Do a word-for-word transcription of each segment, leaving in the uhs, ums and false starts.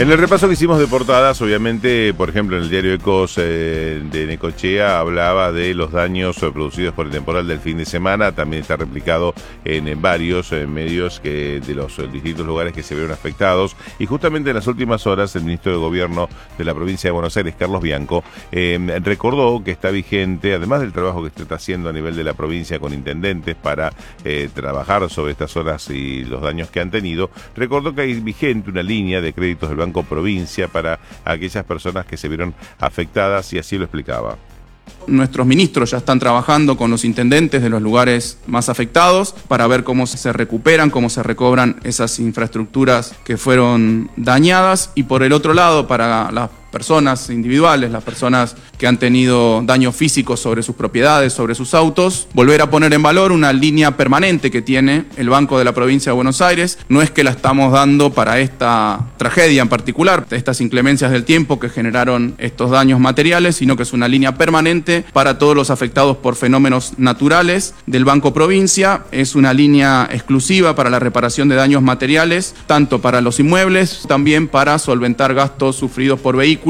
En el repaso que hicimos de portadas, obviamente, por ejemplo, en el diario Ecos eh, de Necochea hablaba de los daños eh, producidos por el temporal del fin de semana. También está replicado en, en varios eh, medios que, de los eh, distintos lugares que se vieron afectados. Y justamente en las últimas horas, el ministro de Gobierno de la provincia de Buenos Aires, Carlos Bianco, eh, recordó que está vigente, además del trabajo que se está haciendo a nivel de la provincia con intendentes para eh, trabajar sobre estas horas y los daños que han tenido, recordó que hay vigente una línea de créditos del Banco Provincia para aquellas personas que se vieron afectadas, y así lo explicaba. Nuestros ministros ya están trabajando con los intendentes de los lugares más afectados para ver cómo se recuperan, cómo se recobran esas infraestructuras que fueron dañadas, y por el otro lado, para las personas individuales, las personas que han tenido daños físicos sobre sus propiedades, sobre sus autos, volver a poner en valor una línea permanente que tiene el Banco de la Provincia de Buenos Aires. No es que la estamos dando para esta tragedia en particular, estas inclemencias del tiempo que generaron estos daños materiales, sino que es una línea permanente para todos los afectados por fenómenos naturales del Banco Provincia. Es una línea exclusiva para la reparación de daños materiales, tanto para los inmuebles, también para solventar gastos sufridos por vehículos.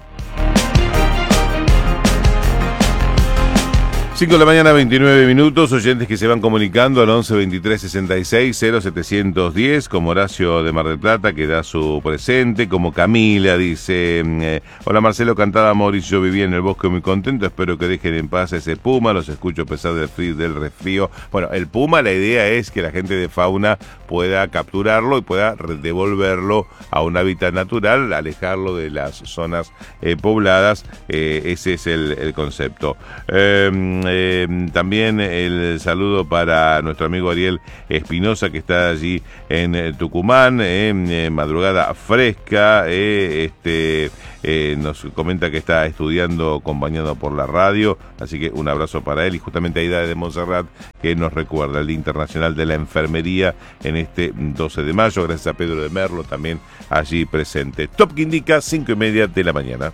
cinco de la mañana, veintinueve minutos, oyentes que se van comunicando al once veintitrés sesenta y seis cero setecientos diez, como Horacio de Mar del Plata, que da su presente, como Camila, dice, eh, hola Marcelo, cantada Mauricio, yo vivía en el bosque muy contento, espero que dejen en paz ese puma, los escucho a pesar del frío, del resfrío. Bueno, el puma, la idea es que la gente de fauna pueda capturarlo y pueda devolverlo a un hábitat natural, alejarlo de las zonas eh, pobladas, eh, ese es el, el concepto. Eh, Eh, también el saludo para nuestro amigo Ariel Espinosa, que está allí en eh, Tucumán, eh, en eh, madrugada fresca, eh, este eh, nos comenta que está estudiando acompañado por la radio, así que un abrazo para él. Y justamente Aida de Montserrat, que nos recuerda el Día Internacional de la Enfermería en este doce de mayo, gracias a Pedro de Merlo también allí presente. Top que indica cinco y media de la mañana.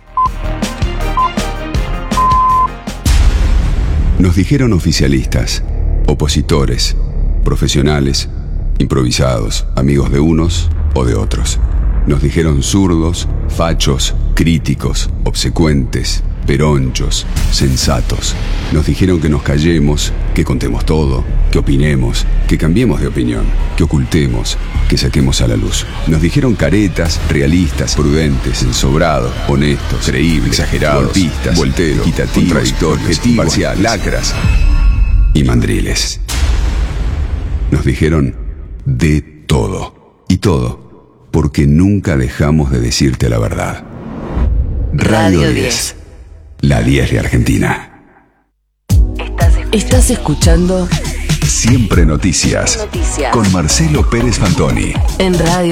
Nos dijeron oficialistas, opositores, profesionales, improvisados, amigos de unos o de otros. Nos dijeron zurdos, fachos, críticos, obsecuentes, peronchos, sensatos. Nos dijeron que nos callemos, que contemos todo, que opinemos, que cambiemos de opinión, que ocultemos, que saquemos a la luz. Nos dijeron caretas, realistas, prudentes, ensobrados, honestos, creíbles, exagerados, golpistas, volteros, equitativos, contradictorios, objetivos, parciales, lacras y mandriles. Nos dijeron de todo. Y todo porque nunca dejamos de decirte la verdad. Radio diez. La diez de Argentina. Estás escuchando Siempre Noticias, Noticias con Marcelo Pérez Fantoni en Radio